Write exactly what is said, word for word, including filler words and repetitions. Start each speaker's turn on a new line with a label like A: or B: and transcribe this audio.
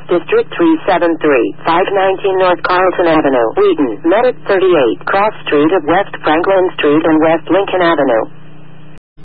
A: District three seven three, five nineteen North Carlton Avenue, Wheaton, Met at thirty-eight, Cross Street of West Franklin Street and West Lincoln Avenue.